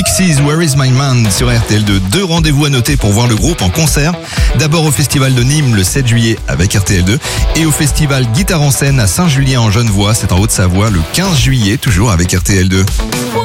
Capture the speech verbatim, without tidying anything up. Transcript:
Pixies, Where is my man sur R T L deux. Deux rendez-vous à noter pour voir le groupe en concert. D'abord au Festival de Nîmes le sept juillet avec R T L deux et au Festival Guitare en scène à Saint-Julien en Genevois, c'est en Haute-Savoie, le quinze juillet, toujours avec R T L deux.